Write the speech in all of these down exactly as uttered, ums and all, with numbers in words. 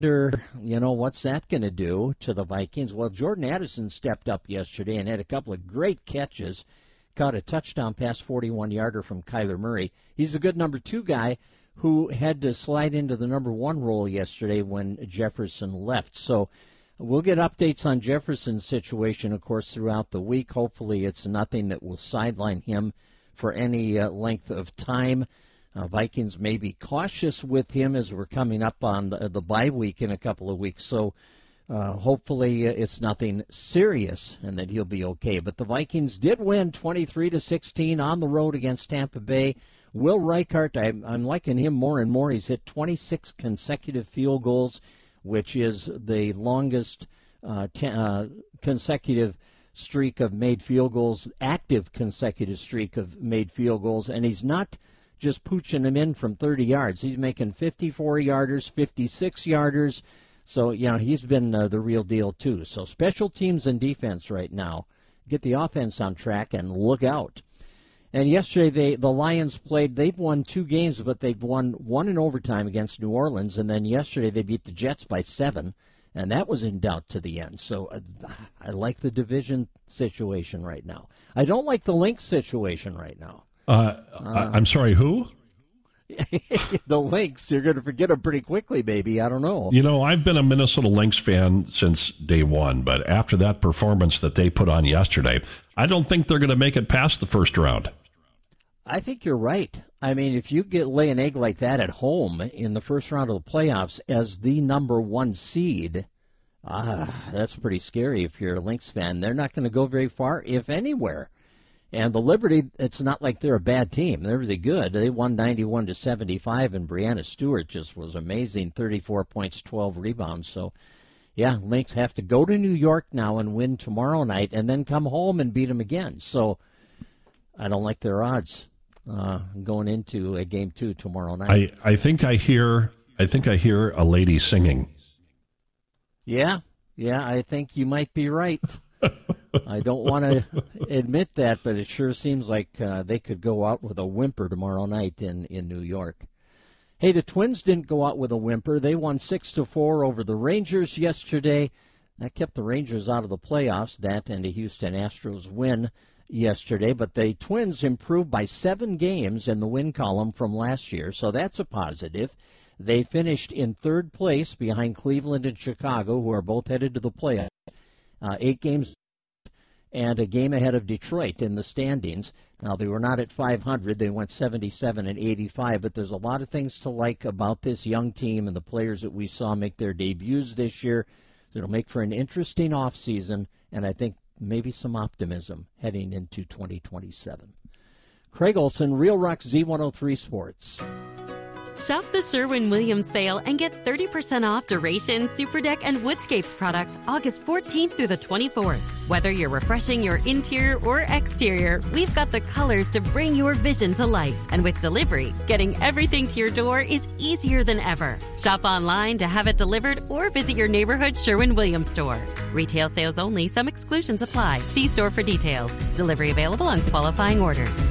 You know, what's that going to do to the Vikings? Well, Jordan Addison stepped up yesterday and had a couple of great catches. Caught a touchdown pass, forty-one-yarder from Kyler Murray. He's a good number two guy who had to slide into the number one role yesterday when Jefferson left. So we'll get updates on Jefferson's situation, of course, throughout the week. Hopefully it's nothing that will sideline him for any uh, length of time. Uh, Vikings may be cautious with him as we're coming up on the, the bye week in a couple of weeks. So uh, hopefully it's nothing serious and that he'll be okay. But the Vikings did win twenty-three to sixteen on the road against Tampa Bay. Will Reichart, I'm, I'm liking him more and more. He's hit twenty-six consecutive field goals, which is the longest uh, t- uh, consecutive streak of made field goals, active consecutive streak of made field goals. And he's not just pooching them in from thirty yards. He's making fifty-four-yarders, fifty-six-yarders. So, you know, he's been uh, the real deal, too. So special teams and defense right now. Get the offense on track and look out. And yesterday, they, the Lions played. They've won two games, but they've won one in overtime against New Orleans. And then yesterday, they beat the Jets by seven, and that was in doubt to the end. So uh, I like the division situation right now. I don't like the Lynx situation right now. Uh, uh, I'm sorry, who? The Lynx. You're going to forget them pretty quickly, baby. I don't know. You know, I've been a Minnesota Lynx fan since day one, but after that performance that they put on yesterday, I don't think they're going to make it past the first round. I think you're right. I mean, if you get lay an egg like that at home in the first round of the playoffs as the number one seed, ah, that's pretty scary if you're a Lynx fan. They're not going to go very far, if anywhere. And the Liberty, it's not like they're a bad team. They're really good. They won ninety-one to seventy-five, and Brianna Stewart just was amazing, thirty-four points, twelve rebounds. So, yeah, Lynx have to go to New York now and win tomorrow night and then come home and beat them again. So, I don't like their odds uh, going into a game two tomorrow night. I, I think I hear I think I hear a lady singing. Yeah, yeah, I think you might be right. I don't want to admit that, but it sure seems like uh, they could go out with a whimper tomorrow night in, in New York. Hey, the Twins didn't go out with a whimper. They won six to four over the Rangers yesterday. That kept the Rangers out of the playoffs, that and the Houston Astros win yesterday. But the Twins improved by seven games in the win column from last year, so that's a positive. They finished in third place behind Cleveland and Chicago, who are both headed to the playoffs. Uh, eight games and a game ahead of Detroit in the standings. Now, they were not at five hundred. They went seventy-seven and eighty-five, but there's a lot of things to like about this young team and the players that we saw make their debuts this year. It'll make for an interesting offseason, and I think maybe some optimism heading into twenty twenty-seven. Craig Olson, Real Rock Z one oh three Sports. Shop the Sherwin-Williams sale and get thirty percent off Duration, Superdeck, and Woodscapes products August fourteenth through the twenty-fourth. Whether you're refreshing your interior or exterior, we've got the colors to bring your vision to life. And with delivery, getting everything to your door is easier than ever. Shop online to have it delivered or visit your neighborhood Sherwin-Williams store. Retail sales only. Some exclusions apply. See store for details. Delivery available on qualifying orders.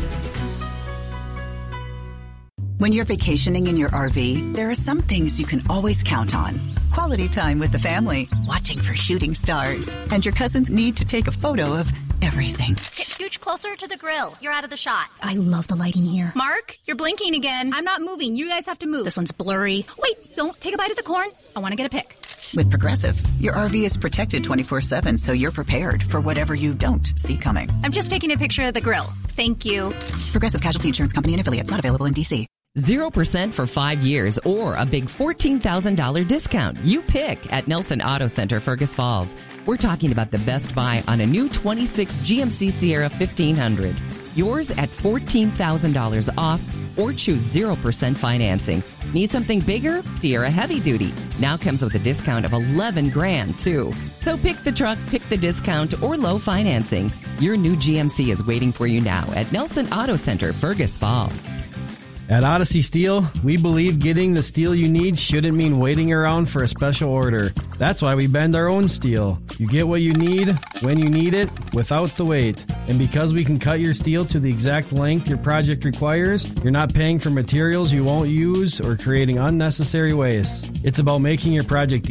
When you're vacationing in your R V, there are some things you can always count on. Quality time with the family, watching for shooting stars, and your cousin's need to take a photo of everything. Get scooch closer to the grill. You're out of the shot. I love the lighting here. Mark, you're blinking again. I'm not moving. You guys have to move. This one's blurry. Wait, don't take a bite of the corn. I want to get a pic. With Progressive, your R V is protected twenty-four seven, so you're prepared for whatever you don't see coming. I'm just taking a picture of the grill. Thank you. Progressive Casualty Insurance Company and affiliates, not available in D C. zero percent for five years or a big fourteen thousand dollars discount. You pick at Nelson Auto Center, Fergus Falls. We're talking about the best buy on a new twenty-six G M C Sierra fifteen hundred. Yours at fourteen thousand dollars off or choose zero percent financing. Need something bigger? Sierra Heavy Duty now comes with a discount of eleven grand too. So pick the truck, pick the discount, or low financing. Your new G M C is waiting for you now at Nelson Auto Center, Fergus Falls. At Odyssey Steel, we believe getting the steel you need shouldn't mean waiting around for a special order. That's why we bend our own steel. You get what you need, when you need it, without the wait. And because we can cut your steel to the exact length your project requires, you're not paying for materials you won't use or creating unnecessary waste. It's about making your project